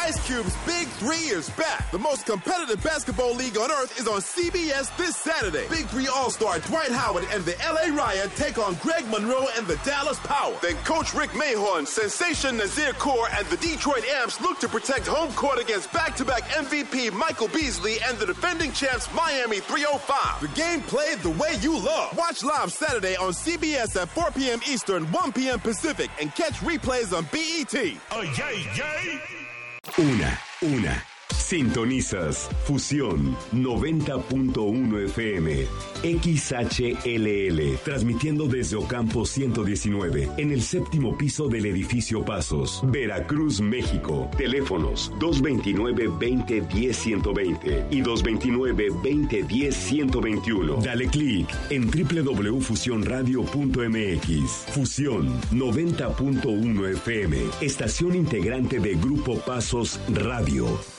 Ice Cube's Big 3 is back. The most competitive basketball league on earth is on CBS this Saturday. Big 3 All-Star Dwight Howard and the LA Riot take on Greg Monroe and the Dallas Power. Then Coach Rick Mahorn, Sensation Nazir Kaur, and the Detroit Amps look to protect home court against back-to-back MVP Michael Beasley and the defending champs Miami 305. The game played the way you love. Watch live Saturday on CBS at 4 p.m. Eastern, 1 p.m. Pacific, and catch replays on BET. Oh, yay, yay. Una. Sintonizas Fusión 90.1 FM XHLL, transmitiendo desde Ocampo 119 en el séptimo piso del edificio Pasos, Veracruz, México. Teléfonos 229-2010-120 y 229-2010-121. Dale clic en www.fusionradio.mx. Fusión 90.1 FM, estación integrante de Grupo Pasos Radio.